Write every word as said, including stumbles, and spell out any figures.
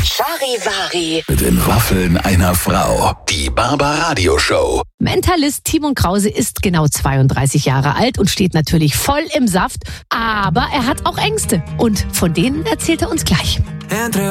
Charivari. Mit den Waffeln einer Frau. Die Barbaradio Show. Mentalist Timon Krause ist genau zweiunddreißig Jahre alt und steht natürlich voll im Saft, aber er hat auch Ängste und von denen erzählt er uns gleich.